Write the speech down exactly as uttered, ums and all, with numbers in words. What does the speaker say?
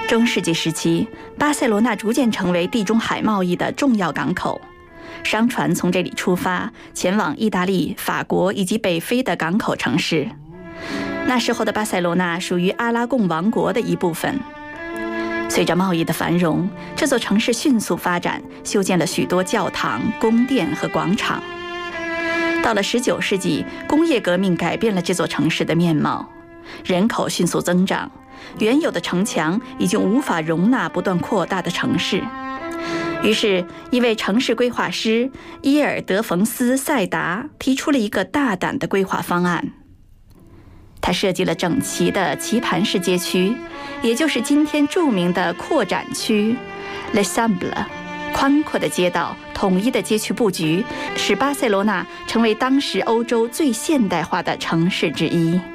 中世纪时期，巴塞罗那逐渐成为地中海贸易的重要港口，商船从这里出发，前往意大利、法国以及北非的港口城市。那时候的巴塞罗那属于阿拉贡王国的一部分。随着贸易的繁荣，这座城市迅速发展，修建了许多教堂、宫殿和广场。到了十九世纪，工业革命改变了这座城市的面貌，人口迅速增长，原有的城墙已经无法容纳不断扩大的城市。于是，一位城市规划师伊尔德冯斯·塞达提出了一个大胆的规划方案。他设计了整齐的棋盘式街区，也就是今天著名的扩展区 Les Sembles。 宽阔的街道，统一的街区布局，使巴塞罗那成为当时欧洲最现代化的城市之一。